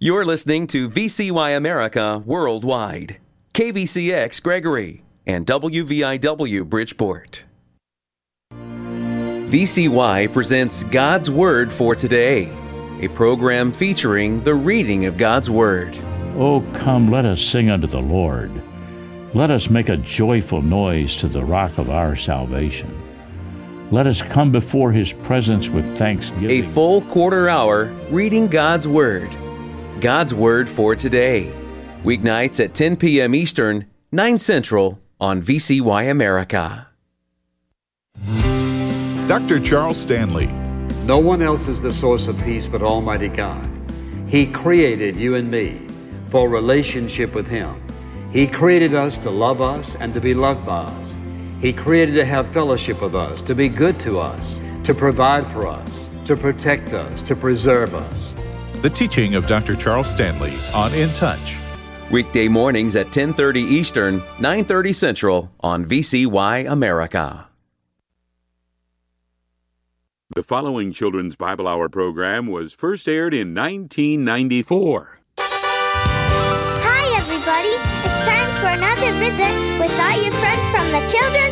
You're listening to VCY America Worldwide, KVCX Gregory, and WVIW Bridgeport. VCY presents God's Word for Today, a program featuring the reading of God's Word. Oh, come, let us sing unto the Lord. Let us make a joyful noise to the rock of our salvation. Let us come before His presence with thanksgiving. A full quarter hour reading God's Word. God's Word for Today. Weeknights at 10 p.m. Eastern, 9 Central on VCY America. Dr. Charles Stanley. No one else is the source of peace but Almighty God. He created you and me for a relationship with Him. He created us to love us and to be loved by us. He created to have fellowship with us, to be good to us, to provide for us, to protect us, to preserve us. The teaching of Dr. Charles Stanley on In Touch. Weekday mornings at 10:30 Eastern, 9:30 Central on VCY America. The following Children's Bible Hour program was first aired in 1994. Hi, everybody. It's time for another visit with all your friends from the Children's